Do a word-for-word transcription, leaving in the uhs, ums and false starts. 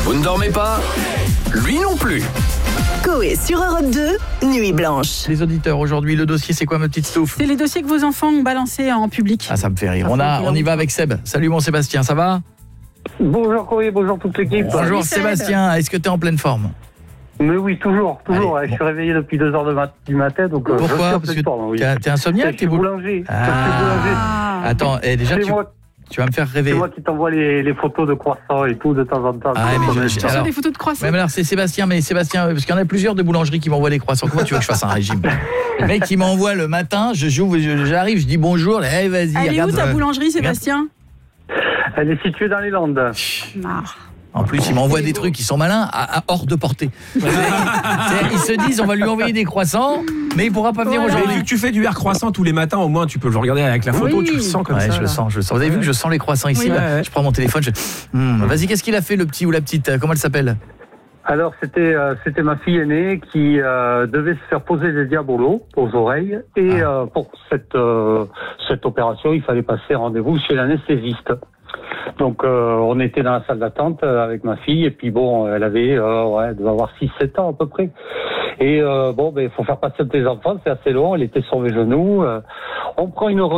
Vous ne dormez pas ? Lui non plus. Coé sur Europe deux, Nuit Blanche. Les auditeurs, aujourd'hui, le dossier, c'est quoi, ma petite Stouff ? C'est les dossiers que vos enfants ont balancés en public. Ah, ça me fait rire. On, a, on y va avec Seb. Salut, mon Sébastien, ça va ? Bonjour Coé, bonjour toute l'équipe. Bonjour, Seb. Sébastien. Est-ce que tu es en pleine forme ? Mais oui, toujours, toujours. Allez, je suis réveillé depuis deux heures de mat- du matin, donc euh, je suis Pourquoi ? en Parce pleine que forme, oui. t'es, t'es insomniaque, Je t'es suis boul- boulanger. Ah. Je suis boulanger. Ah. Attends, et déjà, C'est tu, moi, tu vas me faire rêver. c'est moi qui t'envoie les, les photos de croissants et tout de temps en temps. Ah, mais je- Tu reçois alors- des photos de croissants. Ouais, mais alors c'est Sébastien, mais Sébastien, parce qu'il y en a plusieurs de boulangeries qui m'envoient des croissants. Comment tu veux que je fasse un régime ? Le mec qui m'envoie le matin, je joue, je- j'arrive, je dis bonjour, eh vas-y, Elle est où regarde. ta euh, boulangerie, Sébastien ? Elle est située dans les Landes. Ah. En plus, il m'envoie des trucs qui sont malins, à, à hors de portée. C'est- Ils se disent, on va lui envoyer des croissants, mais il pourra pas venir Voilà. Mais aujourd'hui. vu que tu fais du air croissant tous les matins, au moins tu peux le regarder avec la photo, Oui. tu le sens comme Ouais, ça. je le là. sens, je le sens. Vous avez vu que je sens les croissants ici, Oui. là Ouais, ouais. Je prends mon téléphone, je... Hmm, vas-y, qu'est-ce qu'il a fait, le petit ou la petite ? Comment elle s'appelle ? Alors c'était euh, c'était ma fille aînée qui euh, devait se faire poser des diabolos aux oreilles et Ah. euh, pour cette euh, cette opération il fallait passer rendez-vous chez l'anesthésiste. Donc euh, on était dans la salle d'attente euh, avec ma fille et puis bon elle avait euh, ouais elle devait avoir six sept ans à peu près et euh, bon ben il faut faire patienter les enfants, c'est assez long, elle était sur mes genoux, euh, on prend une